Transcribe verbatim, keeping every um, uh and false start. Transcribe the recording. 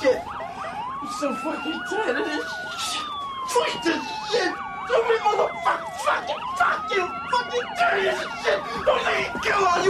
shit. I'm so fucking tired of this shit. Fuck this shit. So many motherfuckers fucking fuck you. Fucking tired of this shit. Don't let me kill us.